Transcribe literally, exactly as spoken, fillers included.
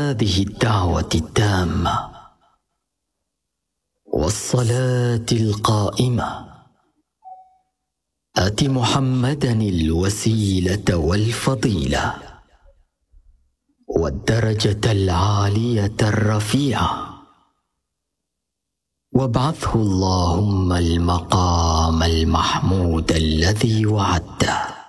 هذه الدعوة التامة والصلاة القائمة آت محمدا الوسيلة والفضيلة والدرجة العالية الرفيعة وابعثه اللهم المقام المحمود الذي وعدته.